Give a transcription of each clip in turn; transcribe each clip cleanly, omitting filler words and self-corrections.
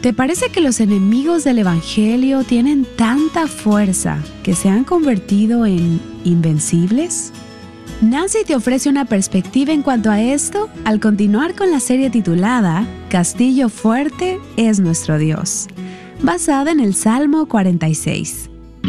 ¿Te parece que los enemigos del Evangelio tienen tanta fuerza que se han convertido en invencibles? Nancy te ofrece una perspectiva en cuanto a esto al continuar con la serie titulada Castillo Fuerte es nuestro Dios, basada en el Salmo 46.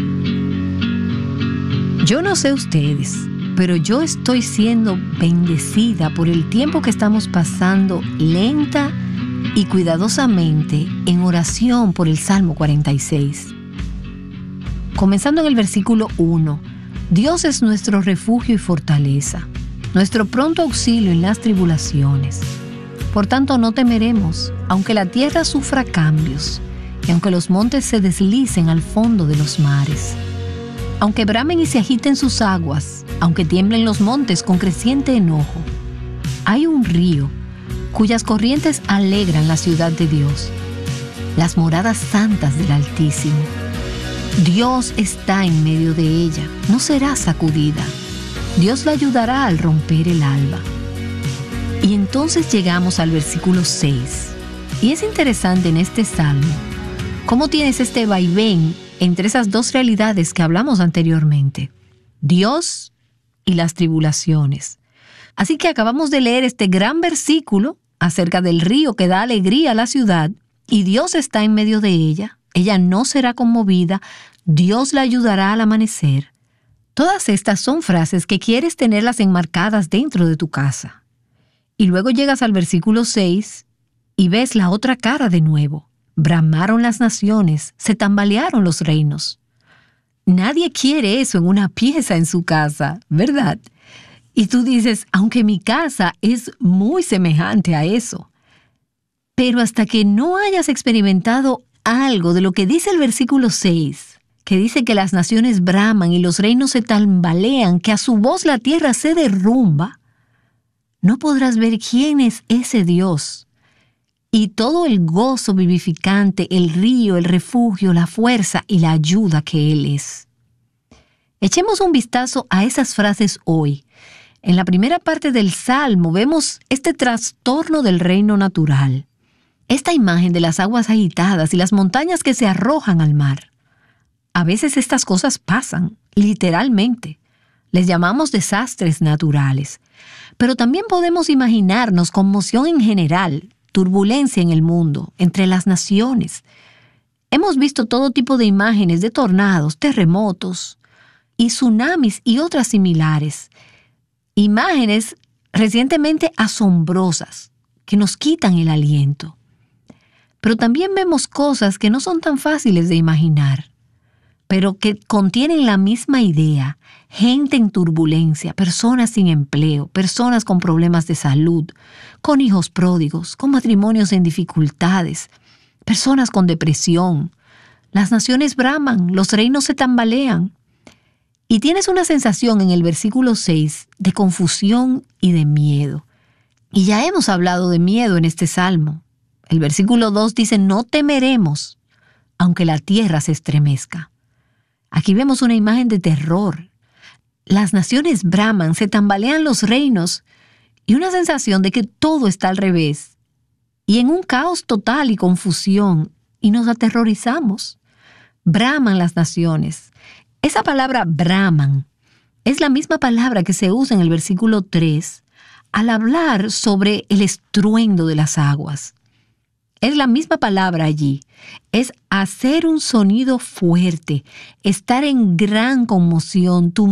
Yo no sé ustedes, pero yo estoy siendo bendecida por el tiempo que estamos pasando lenta y cuidadosamente en oración por el Salmo 46. Comenzando en el versículo 1, Dios es nuestro refugio y fortaleza, nuestro pronto auxilio en las tribulaciones. Por tanto, no temeremos, aunque la tierra sufra cambios, y aunque los montes se deslicen al fondo de los mares. Aunque bramen y se agiten sus aguas, aunque tiemblen los montes con creciente enojo. Hay un río cuyas corrientes alegran la ciudad de Dios, las moradas santas del Altísimo. Dios está en medio de ella, no será sacudida. Dios la ayudará al romper el alba. Y entonces llegamos al versículo 6. Y es interesante en este salmo cómo tienes este vaivén entre esas dos realidades que hablamos anteriormente: Dios y las tribulaciones. Así que acabamos de leer este gran versículo acerca del río que da alegría a la ciudad, y Dios está en medio de ella. Ella no será conmovida, Dios la ayudará al amanecer. Todas estas son frases que quieres tenerlas enmarcadas dentro de tu casa. Y luego llegas al versículo 6 y ves la otra cara de nuevo. Bramaron las naciones, se tambalearon los reinos. Nadie quiere eso en una pieza en su casa, ¿verdad? Y tú dices, aunque mi casa es muy semejante a eso. Pero hasta que no hayas experimentado algo de lo que dice el versículo 6, que dice que las naciones braman y los reinos se tambalean, que a su voz la tierra se derrumba, no podrás ver quién es ese Dios. Y todo el gozo vivificante, el río, el refugio, la fuerza y la ayuda que Él es. Echemos un vistazo a esas frases hoy. En la primera parte del Salmo vemos este trastorno del reino natural. Esta imagen de las aguas agitadas y las montañas que se arrojan al mar. A veces estas cosas pasan, literalmente. Les llamamos desastres naturales. Pero también podemos imaginarnos conmoción en general, turbulencia en el mundo, entre las naciones. Hemos visto todo tipo de imágenes de tornados, terremotos y tsunamis y otras similares. Imágenes recientemente asombrosas que nos quitan el aliento. Pero también vemos cosas que no son tan fáciles de imaginar, pero que contienen la misma idea: gente en turbulencia, personas sin empleo, personas con problemas de salud, con hijos pródigos, con matrimonios en dificultades, personas con depresión. Las naciones braman, los reinos se tambalean. Y tienes una sensación en el versículo 6 de confusión y de miedo. Y ya hemos hablado de miedo en este salmo. El versículo 2 dice, no temeremos, aunque la tierra se estremezca. Aquí vemos una imagen de terror. Las naciones braman, se tambalean los reinos, y una sensación de que todo está al revés. Y en un caos total y confusión, y nos aterrorizamos. Braman las naciones. Esa palabra braman es la misma palabra que se usa en el versículo 3 al hablar sobre el estruendo de las aguas. Es la misma palabra allí. Es hacer un sonido fuerte, estar en gran conmoción,